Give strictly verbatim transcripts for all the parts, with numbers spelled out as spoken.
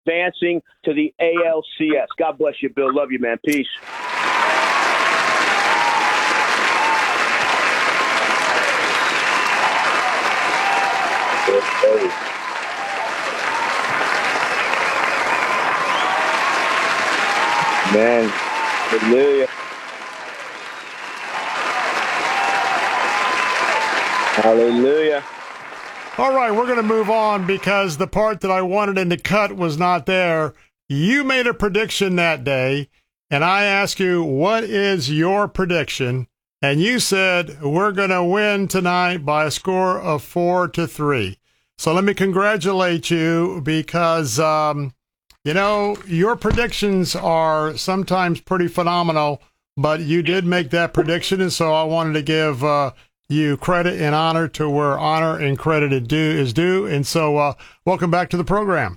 advancing to the A L C S. God bless you, Bill. Love you, man. Peace. Man, hallelujah. Hallelujah. All right, we're going to move on because the part that I wanted in the cut was not there. You made a prediction that day, and I asked you, what is your prediction? And you said, we're going to win tonight by a score of four to three. So let me congratulate you because, um, you know, your predictions are sometimes pretty phenomenal, but you did make that prediction, and so I wanted to give uh, you credit and honor to where honor and credit is due. Is due. And so uh, welcome back to the program.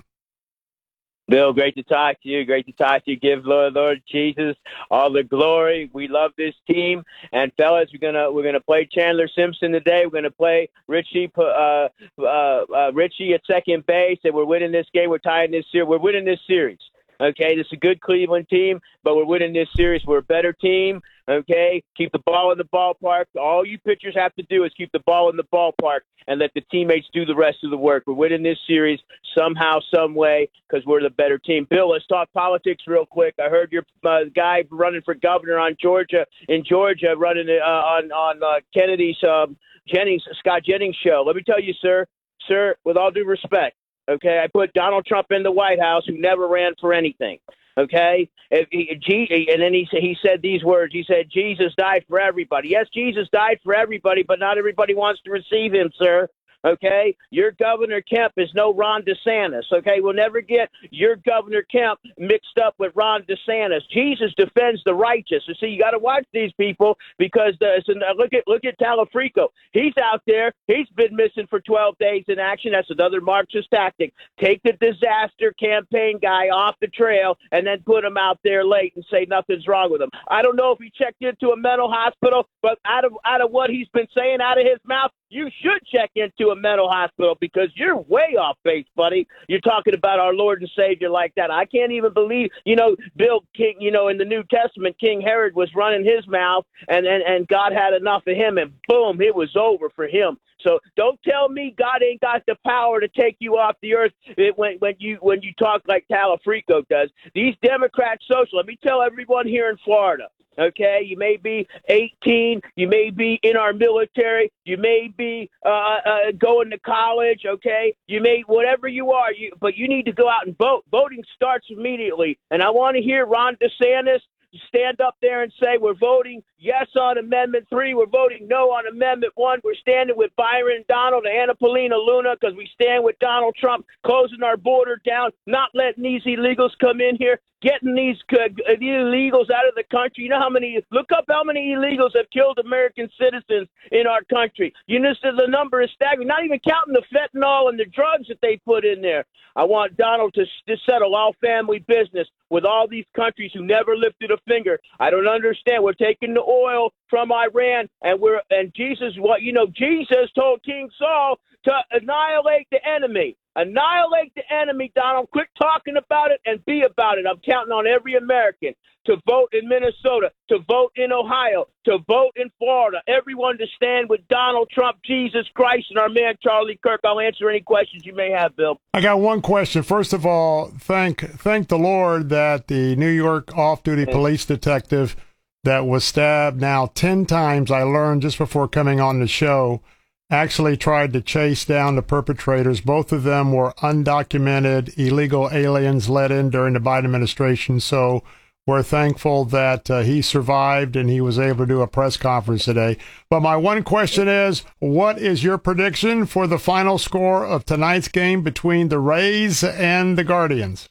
Bill, great to talk to you. Great to talk to you. Give Lord, Lord Jesus all the glory. We love this team. And fellas, we're gonna we're gonna play Chandler Simpson today. We're gonna play Richie uh, uh, uh, Richie at second base. And we're winning this game. We're tying this series. We're winning this series. Okay, this is a good Cleveland team, but we're winning this series. We're a better team. Okay, keep the ball in the ballpark. All you pitchers have to do is keep the ball in the ballpark and let the teammates do the rest of the work. We're winning this series somehow, some way, because we're the better team. Bill, let's talk politics real quick. I heard your uh, guy running for governor on Georgia, in Georgia, running uh, on on uh, Kennedy's um, Jennings Scott Jennings show. Let me tell you, sir, sir, with all due respect. Okay, I put Donald Trump in the White House, who never ran for anything. Okay, if he, and then he he said these words. He said, "Jesus died for everybody." Yes, Jesus died for everybody, but not everybody wants to receive him, sir. Okay, your Governor Kemp is no Ron DeSantis. Okay, we'll never get your Governor Kemp mixed up with Ron DeSantis. Jesus defends the righteous. You see, you got to watch these people because the, so look at look at Talafrico. He's out there. He's been missing for twelve days in action. That's another Marxist tactic. Take the disaster campaign guy off the trail and then put him out there late and say nothing's wrong with him. I don't know if he checked into a mental hospital, but out of out of what he's been saying out of his mouth, you should check into a mental hospital because you're way off base, buddy. You're talking about our Lord and Savior like that. I can't even believe, you know, Bill King, you know, in the New Testament, King Herod was running his mouth and, and, and God had enough of him and boom, it was over for him. So don't tell me God ain't got the power to take you off the earth when, when you when you talk like Talafrico does. These Democrat social, let me tell everyone here in Florida, okay, you may be eighteen, you may be in our military, you may be uh, uh, going to college, okay, you may, whatever you are, you, but you need to go out and vote. Voting starts immediately, and I want to hear Ron DeSantis stand up there and say we're voting yes on Amendment three, we're voting no on Amendment one, we're standing with Byron Donald and Anna Paulina Luna because we stand with Donald Trump, closing our border down, not letting these illegals come in here, getting these uh, illegals out of the country. You know how many, look up how many illegals have killed American citizens in our country. You know, the number is staggering, not even counting the fentanyl and the drugs that they put in there. I want Donald to, to settle all family business with all these countries who never lifted a finger. I don't understand. We're taking the oil from Iran, and we're and Jesus, what you know, Jesus told King Saul to annihilate the enemy. Annihilate the enemy, Donald. Quit talking about it and be about it. I'm counting on every American to vote in Minnesota, to vote in Ohio, to vote in Florida. Everyone to stand with Donald Trump, Jesus Christ, and our man Charlie Kirk. I'll answer any questions you may have, Bill. I got one question. First of all, thank thank the Lord that the New York off-duty police detective that was stabbed now ten times, I learned just before coming on the show, actually tried to chase down the perpetrators. Both of them were undocumented illegal aliens let in during the Biden administration. So we're thankful that uh, he survived and he was able to do a press conference today. But my one question is, what is your prediction for the final score of tonight's game between the Rays and the Guardians?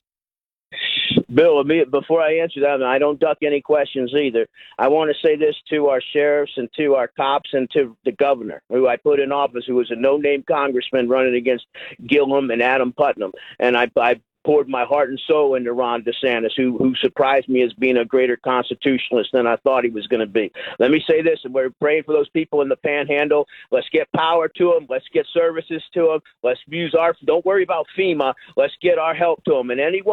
Bill, before I answer that, and I don't duck any questions either, I want to say this to our sheriffs and to our cops and to the governor, who I put in office, who was a no-name congressman running against Gillum and Adam Putnam. And I, I poured my heart and soul into Ron DeSantis, who, who surprised me as being a greater constitutionalist than I thought he was going to be. Let me say this, and we're praying for those people in the Panhandle. Let's get power to them. Let's get services to them. Let's use our, don't worry about FEMA. Let's get our help to them. And anyone